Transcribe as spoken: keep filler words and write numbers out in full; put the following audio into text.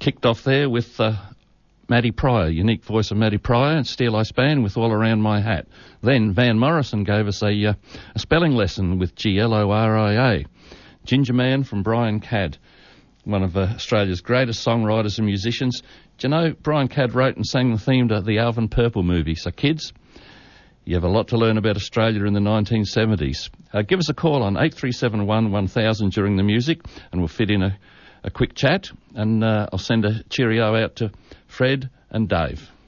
kicked off there with uh, Matty Pryor, unique voice of Matty Pryor, and Steel Eye Span with All Around My Hat. Then Van Morrison gave us a, uh, a spelling lesson with G L O R I A. Ginger Man from Brian Cadd, one of uh, Australia's greatest songwriters and musicians. Do you know, Brian Cadd wrote and sang the theme to the Alvin Purple movie. So kids, you have a lot to learn about Australia in the nineteen seventies. Uh, give us a call on eight three seven one one thousand during the music, and we'll fit in a, a quick chat, and uh, I'll send a cheerio out to Fred and Dave.